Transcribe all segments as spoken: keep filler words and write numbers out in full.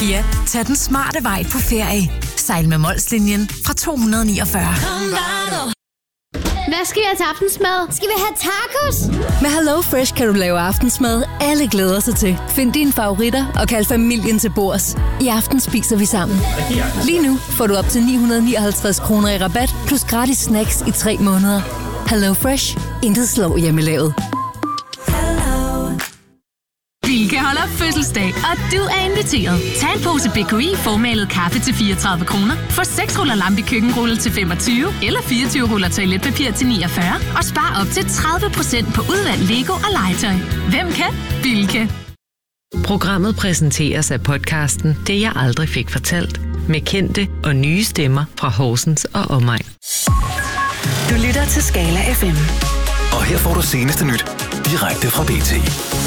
Gia, tag den smarte vej på ferie. Sejl med Molslinjen fra to hundrede og niogfyrre. Hvad skal vi have til aftensmad? Skal vi have tacos? Med Hello Fresh kan du lave aftensmad, alle glæder sig til. Find dine favoritter og kald familien til bords. I aften spiser vi sammen. Lige nu får du op til ni hundrede nioghalvtreds kroner i rabat, plus gratis snacks i tre måneder. Hello Fresh. Intet slår hjemmelavet. Bilka holder fødselsdag, og du er inviteret. Tag en pose B K I formalet kaffe til fireogtredive kroner. Få seks ruller lampe køkkenrulle til femogtyve, eller fireogtyve ruller toiletpapir til niogfyrre. Og spar op til tredive procent på udvalgt Lego og legetøj. Hvem kan? Bilka. Programmet præsenteres af podcasten Det jeg aldrig fik fortalt. Med kendte og nye stemmer fra Horsens og omegn. Du lytter til Skala F M. Og her får du seneste nyt direkte fra B T.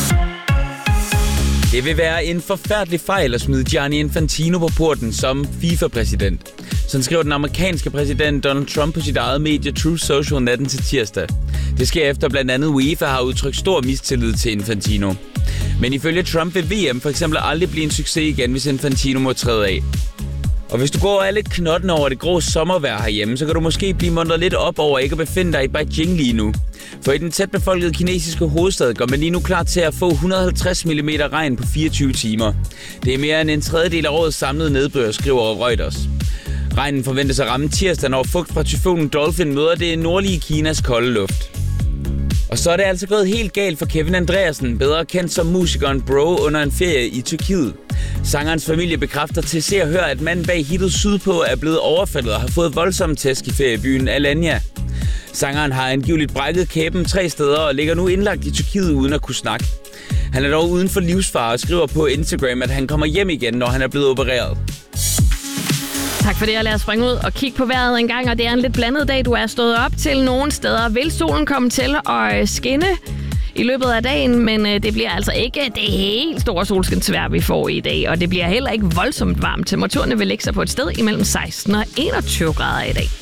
Det vil være en forfærdelig fejl at smide Gianni Infantino på porten som FIFA-præsident. Sådan skriver den amerikanske præsident Donald Trump på sit eget medie Truth Social natten til tirsdag. Det sker efter blandt andet UEFA har udtrykt stor mistillid til Infantino. Men ifølge Trump vil V M for eksempel aldrig blive en succes igen, hvis Infantino må træde af. Og hvis du går alle knotten over det grå sommervejr herhjemme, så kan du måske blive muntret lidt op over ikke at befinde dig i Beijing lige nu. For i den tæt befolkede kinesiske hovedstad går man lige nu klar til at få et hundrede og halvtreds millimeter regn på fireogtyve timer. Det er mere end en tredjedel af årets samlede nedbør, skriver Reuters. Regnen forventes at ramme tirsdag, når fugt fra tyfonen Dolphin møder det nordlige Kinas kolde luft. Og så er det altså gået helt galt for Kevin Andreasen, bedre kendt som musikeren Bro, under en ferie i Tyrkiet. Sangerens familie bekræfter til Se og Hør, at manden bag hittet Sydpå er blevet overfaldet og har fået voldsomme tæsk i feriebyen Alanya. Sangeren har angiveligt brækket kæben tre steder og ligger nu indlagt i Tyrkiet uden at kunne snakke. Han er dog uden for livsfare og skriver på Instagram, at han kommer hjem igen, når han er blevet opereret. Tak for det, og lad os springe ud og kigge på vejret en gang. Og det er en lidt blandet dag, du er stået op til. Nogle steder vil solen komme til at skinne i løbet af dagen, men det bliver altså ikke det helt store solskinsvejr, vi får i dag. Og det bliver heller ikke voldsomt varmt. Temperaturerne vil lægge sig på et sted imellem seksten og enogtyve grader i dag.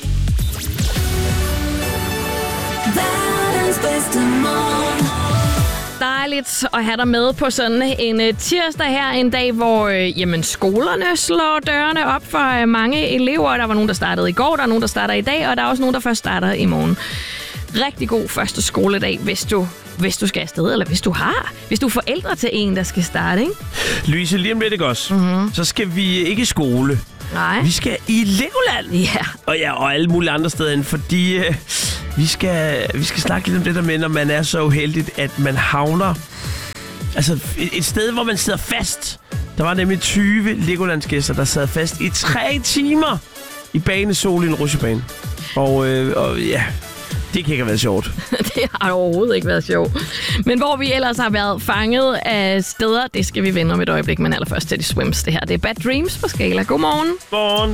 Verdens bedste morgen. Dejligt at have dig med på sådan en tirsdag her. En dag, hvor øh, jamen, skolerne slår dørene op for øh, mange elever. Der var nogen, der startede i går, der er nogen, der starter i dag, og der er også nogen, der først starter i morgen. Rigtig god første skoledag, hvis du, hvis du skal afsted, eller hvis du har. Hvis du er forældre til en, der skal starte, ikke? Louise, lige om lidt, ikke også? Mm-hmm. Så skal vi ikke i skole. Nej. Vi skal i Legoland. Ja. Og ja, og alle mulige andre steder, fordi øh, vi, skal, vi skal snakke lidt om det der med, når man er så uheldig, at man havner altså et, et sted, hvor man sidder fast. Der var nemlig tyve Legolandsgæster, der sad fast i tre timer i banesol i en rutsjebane. Og, øh, og ja, det kan ikke have været sjovt. Det har overhovedet ikke været sjovt. Men hvor vi ellers har været fanget af steder, det skal vi vende om et øjeblik. Men allerførst til de swims, det her. Det er Bad Dreams på Skala. Godmorgen. Godmorgen.